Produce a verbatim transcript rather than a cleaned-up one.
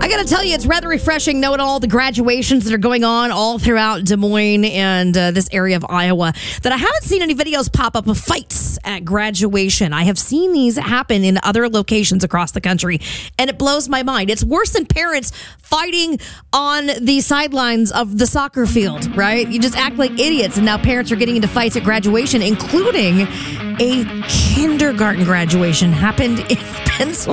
I got to tell you, it's rather refreshing knowing all the graduations that are going on all throughout Des Moines and uh, this area of Iowa that I haven't seen any videos pop up of fights at graduation. I have seen these happen in other locations across the country, and it blows my mind. It's worse than parents fighting on the sidelines of the soccer field, right? You just act like idiots, and now parents are getting into fights at graduation, including a kindergarten graduation happened in Pennsylvania.